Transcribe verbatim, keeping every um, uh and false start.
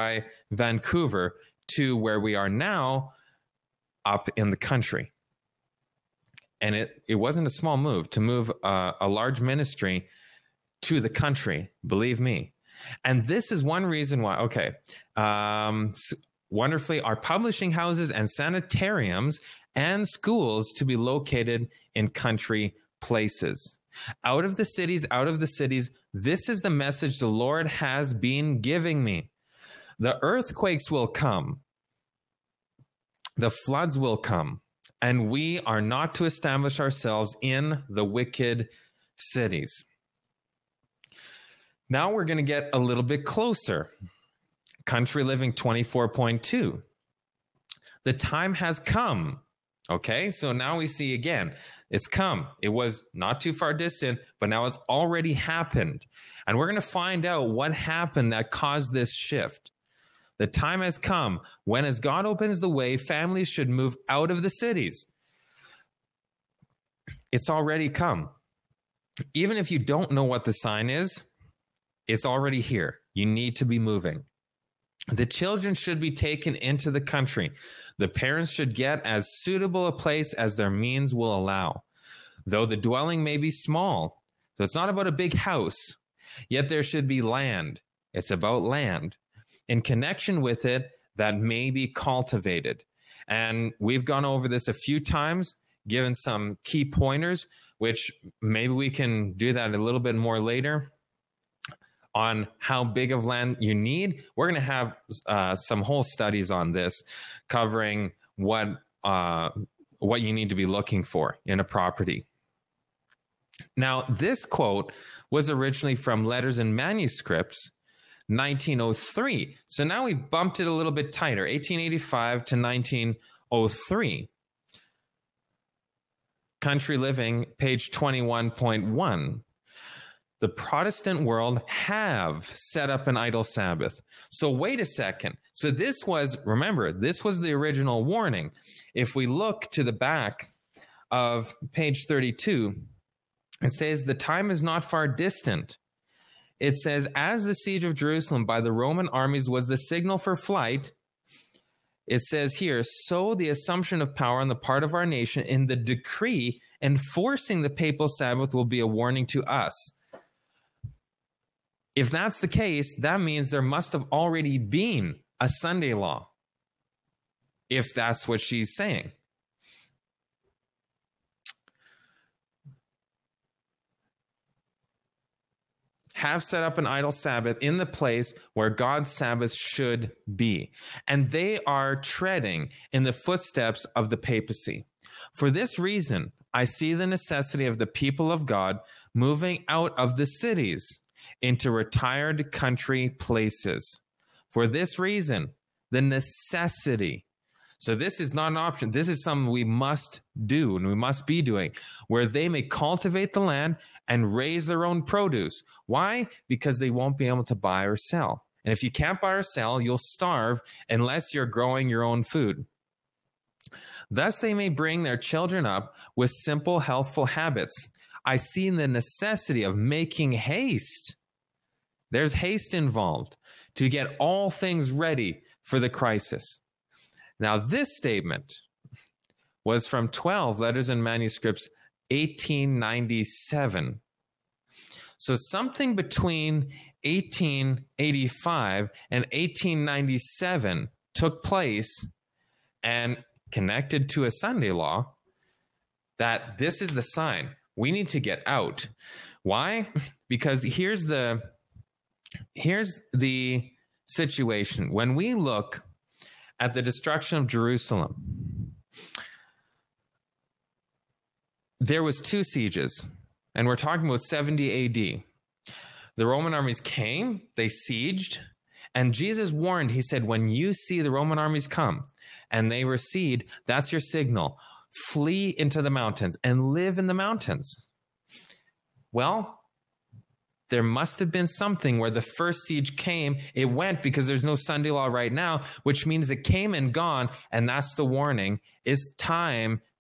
by Vancouver to where we are now up in the country. And it, it wasn't a small move to move uh, a large ministry to the country, believe me. And this is one reason why, okay, um, wonderfully, our publishing houses and sanitariums and schools to be located in country places. Out of the cities, out of the cities, this is the message the Lord has been giving me. The earthquakes will come. The floods will come. And we are not to establish ourselves in the wicked cities. Now we're going to get a little bit closer. Country Living twenty-four point two. The time has come. Okay, so now we see again, it's come. It was not too far distant, but now it's already happened. And we're going to find out what happened that caused this shift. The time has come when, as God opens the way, families should move out of the cities. It's already come. Even if you don't know what the sign is, it's already here. You need to be moving. The children should be taken into the country. The parents should get as suitable a place as their means will allow. Though the dwelling may be small, so it's not about a big house, yet there should be land. It's about land in connection with it that may be cultivated. And we've gone over this a few times, given some key pointers, which maybe we can do that a little bit more later on how big of land you need. We're going to have uh, some whole studies on this covering what uh, what you need to be looking for in a property. Now, this quote was originally from Letters and Manuscripts, nineteen oh three. So now we've bumped it a little bit tighter, eighteen eighty-five to nineteen oh three. Country Living, page twenty-one point one. The Protestant world have set up an idle Sabbath. So wait a second. So this was, remember, this was the original warning. If we look to the back of page thirty-two, it says, the time is not far distant. It says, as the siege of Jerusalem by the Roman armies was the signal for flight, it says here, so the assumption of power on the part of our nation in the decree enforcing the papal Sabbath will be a warning to us. If that's the case, that means there must have already been a Sunday law, if that's what she's saying. Have set up an idle Sabbath in the place where God's Sabbath should be. And they are treading in the footsteps of the papacy. For this reason, I see the necessity of the people of God moving out of the cities into retired country places. For this reason, the necessity. So this is not an option. This is something we must do and we must be doing, where they may cultivate the land and raise their own produce. Why? Because they won't be able to buy or sell. And if you can't buy or sell, you'll starve unless you're growing your own food. Thus they may bring their children up with simple, healthful habits. I see the necessity of making haste. There's haste involved to get all things ready for the crisis. Now, this statement was from twelve Letters and Manuscripts, eighteen ninety-seven. So something between eighteen eighty-five and eighteen ninety-seven took place and connected to a Sunday law that this is the sign. We need to get out. Why? Because here's the, here's the situation. When we look at the destruction of Jerusalem, there was two sieges, and we're talking about seventy A D. The Roman armies came, they sieged, and Jesus warned, he said, when you see the Roman armies come and they recede, that's your signal. Flee into the mountains and live in the mountains. Well, there must have been something where the first siege came, it went because there's no Sunday law right now, which means it came and gone, and that's the warning. It's time